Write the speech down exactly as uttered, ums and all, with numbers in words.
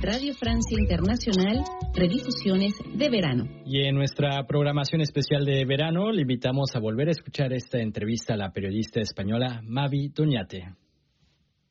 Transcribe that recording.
Radio Francia Internacional, redifusiones de verano. Y en nuestra programación especial de verano, le invitamos a volver a escuchar esta entrevista a la periodista española Mavi Doñate.